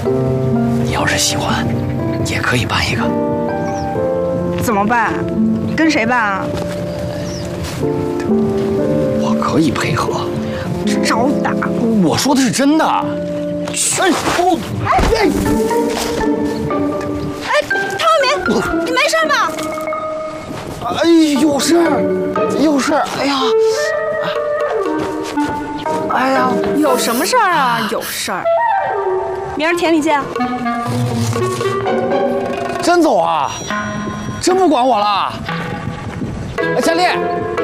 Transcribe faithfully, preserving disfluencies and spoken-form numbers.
你要是喜欢，也可以办一个。 怎么办？跟谁办啊？ 我可以配合。 找打！ 我说的是真的。哎哦！ 哎哎！哎，汤永明，你没事吧？ 哎，有事儿，有事儿。哎呀，哎呀， 有什么事儿啊？有事儿。明儿田里见。 真走啊？真不管我了？哎，佳丽。